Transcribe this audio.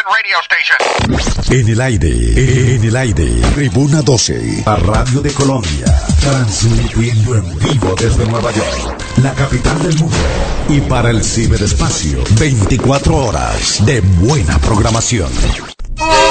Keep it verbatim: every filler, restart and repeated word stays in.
Independent Radio Station. En el aire, en el aire, Tribuna doce, la radio de Colombia, transmitiendo en vivo desde Nueva York, la capital del mundo, y para el ciberespacio, veinticuatro horas de buena programación.